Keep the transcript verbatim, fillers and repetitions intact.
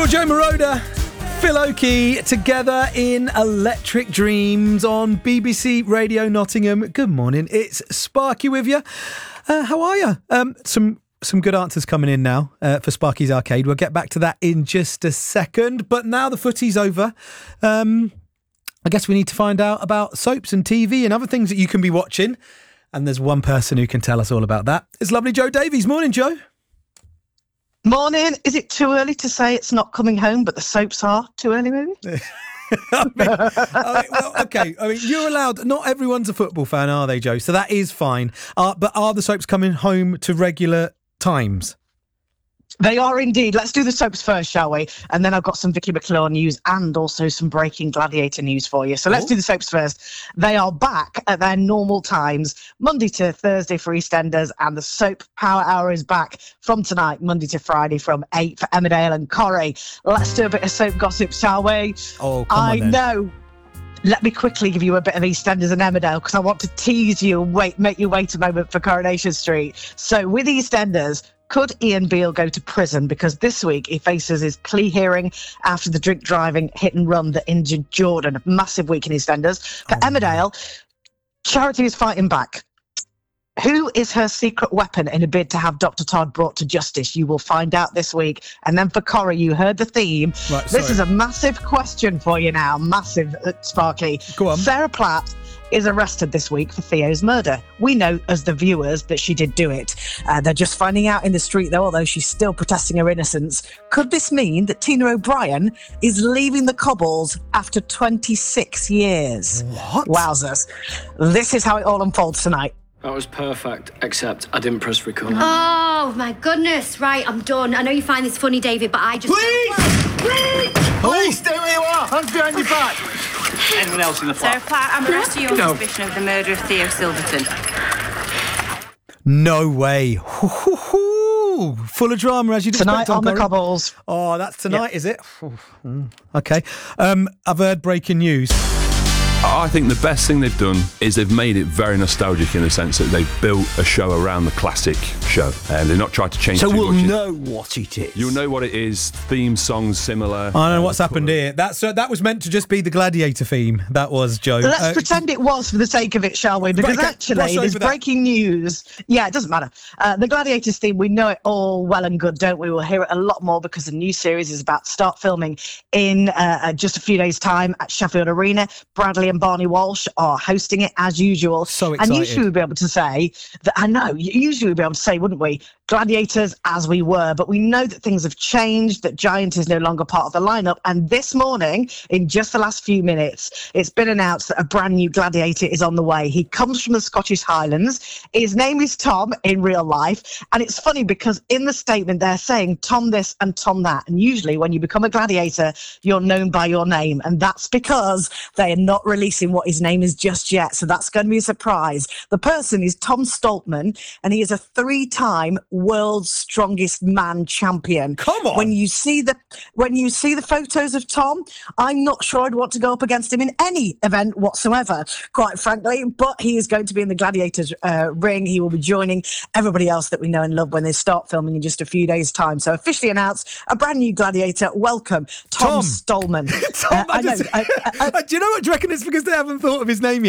Joe Moroder, Phil Oakey, together in Electric Dreams on B B C Radio Nottingham. Good morning, it's Sparky with you. Uh, how are you? Um, some some good answers coming in now uh, for Sparky's Arcade. We'll get back to that in just a second. But now the footy's over, um, I guess we need to find out about soaps and T V and other things that you can be watching. And there's one person who can tell us all about that. It's lovely Joe Davies. Morning, Joe. Morning. Is it too early to say it's not coming home, but the soaps are too early, maybe? I mean, I mean, well, okay. I mean, you're allowed. Not everyone's a football fan, are they, Joe? So that is fine. Uh, but are the soaps coming home to regular times? They are indeed. Let's do the soaps first, shall we? And then I've got some Vicky McClure news and also some breaking Gladiator news for you. So let's oh. do the soaps first. They are back at their normal times, Monday to Thursday for EastEnders, and the Soap Power Hour is back from tonight, Monday to Friday from eight for Emmerdale and Corrie. Let's do a bit of soap gossip, shall we? Oh, come on I then. know. Let me quickly give you a bit of EastEnders and Emmerdale because I want to tease you and wait, make you wait a moment for Coronation Street. So with EastEnders, could Ian Beale go to prison? Because this week he faces his plea hearing after the drink driving hit and run that injured Jordan. A massive week in EastEnders. For oh. Emmerdale, Charity is fighting back. Who is her secret weapon in a bid to have Doctor Todd brought to justice? You will find out this week. And then for Corrie, you heard the theme. Right, this is a massive question for you now. Massive, uh, Sparky. Go on. Sarah Platt is arrested this week for Theo's murder. We know as the viewers that she did do it. Uh, they're just finding out in the street, though, although she's still protesting her innocence. Could this mean that Tina O'Brien is leaving the Cobbles after twenty-six years? What? Wowzers. This is how it all unfolds tonight. That was perfect, except I didn't press record. Oh, my goodness. Right, I'm done. I know you find this funny, David, but I just... Please! Please! Please, stay where you are. Hands behind your back. Anyone else in the flat? Sarah Platt, I'm arresting you on no. suspicion of the murder of Theo Silverton. No way. Full of drama, as you'd tonight expect. on the Cobbles. Oh, that's tonight, yep. Is it? Okay. Um, I've heard breaking news. I think the best thing they've done is they've made it very nostalgic in the sense that they've built a show around the classic show and they're not trying to change so too we'll much. know what it is. You'll know what it is. Theme songs similar. I know what's happened here. That's uh, that was meant to just be the Gladiator theme. That was, Joe. Let's uh, pretend it was for the sake of it, shall we? Because right, actually, there's breaking news. Yeah, it doesn't matter. Uh, the Gladiators theme, we know it all well and good, don't we? We'll hear it a lot more because the new series is about to start filming in uh, just a few days' time at Sheffield Arena. Bradley and Barney Walsh are hosting it as usual. So excited. And usually we'd be able to say that, I know, usually we'd be able to say, wouldn't we, Gladiators as we were, but we know that things have changed, that Giant is no longer part of the lineup. And this morning, in just the last few minutes, it's been announced that a brand new Gladiator is on the way. He comes from the Scottish Highlands. His name is Tom in real life. And it's funny because in the statement, they're saying Tom this and Tom that. And usually when you become a Gladiator, you're known by your name. And that's because they are not releasing what his name is just yet. So that's going to be a surprise. The person is Tom Stoltman, and he is a three-time world's strongest man champion. Come on. When you see the when you see the photos of Tom, I'm not sure I'd want to go up against him in any event whatsoever, quite frankly. But he is going to be in the Gladiators uh, ring. He will be joining everybody else that we know and love when they start filming in just a few days' time. So officially announced a brand new Gladiator. Welcome, Tom, Tom. Stolman. Tom, uh, I I know. just, I, I, do you know what? Do you reckon it's because they haven't thought of his name yet?